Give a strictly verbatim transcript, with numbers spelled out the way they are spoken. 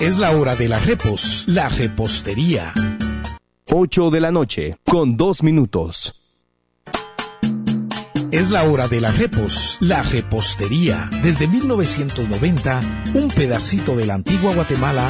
Es la hora de las repos, la repostería. ocho de la noche, con dos minutos. Es la hora de las repos, la repostería. Desde mil novecientos noventa, un pedacito de la antigua Guatemala